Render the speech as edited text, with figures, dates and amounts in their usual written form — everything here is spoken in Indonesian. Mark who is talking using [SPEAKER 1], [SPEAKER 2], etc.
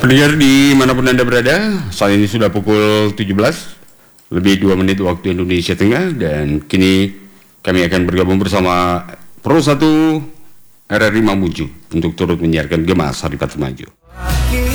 [SPEAKER 1] Pendengar dimanapun Anda berada, saat ini sudah pukul 17, lebih 2 menit waktu Indonesia Tengah, dan kini kami akan bergabung bersama Pro 1 RRI Mamuju untuk turut menyiarkan Gemas Hari Maju.